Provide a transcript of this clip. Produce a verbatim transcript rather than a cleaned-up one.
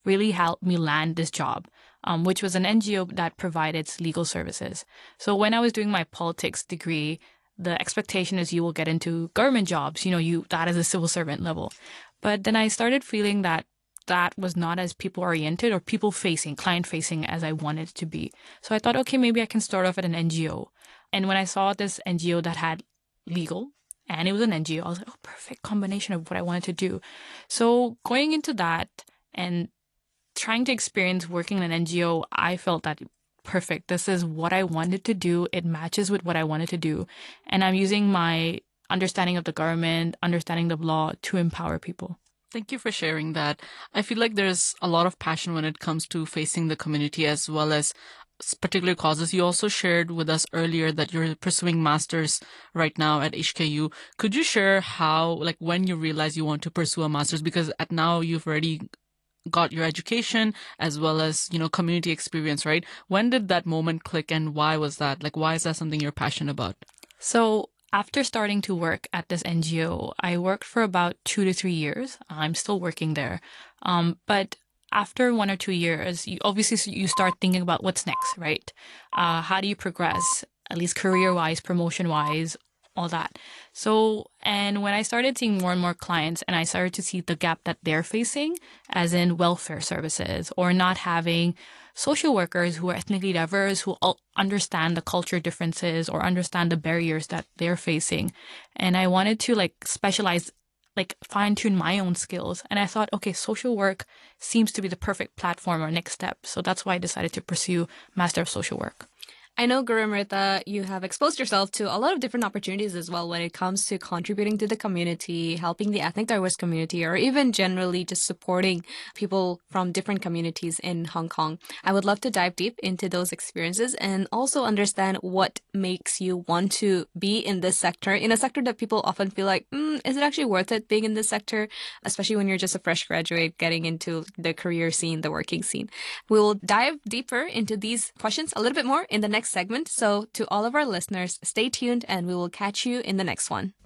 really helped me land this job, um, which was an N G O that provided legal services. So when I was doing my politics degree, the expectation is you will get into government jobs, you know, you that is a civil servant level. But then I started feeling that that was not as people oriented or people facing, client facing as I wanted it to be. So I thought, okay, maybe I can start off at an N G O. And when I saw this N G O that had legal and it was an N G O, I was like, oh, perfect combination of what I wanted to do. So going into that and trying to experience working in an N G O, I felt that perfect. This is what I wanted to do. It matches with what I wanted to do. And I'm using my understanding of the government, understanding the law to empower people. Thank you for sharing that. I feel like there's a lot of passion when it comes to facing the community as well as particular causes. You also shared with us earlier that you're pursuing masters right now at H K U. Could you share how, like when you realize you want to pursue a master's? Because at now you've already got your education as well as, you know, community experience, right? When did that moment click and why was that? Like, why is that something you're passionate about? So after starting to work at this N G O, I worked for about two to three years. I'm still working there. Um, but after one or two years, you obviously you start thinking about what's next, right? Uh, how do you progress, at least career-wise, promotion-wise, all that. So, and when I started seeing more and more clients and I started to see the gap that they're facing, as in welfare services or not having social workers who are ethnically diverse, who all understand the culture differences or understand the barriers that they're facing. And I wanted to like specialize, like fine tune my own skills. And I thought, okay, social work seems to be the perfect platform or next step. So that's why I decided to pursue Master of Social Work. I know, Guru Amrita, you have exposed yourself to a lot of different opportunities as well when it comes to contributing to the community, helping the ethnic diverse community, or even generally just supporting people from different communities in Hong Kong. I would love to dive deep into those experiences and also understand what makes you want to be in this sector, in a sector that people often feel like, mm, is it actually worth it being in this sector, especially when you're just a fresh graduate getting into the career scene, the working scene. We will dive deeper into these questions a little bit more in the next segment. So to all of our listeners, stay tuned and we will catch you in the next one.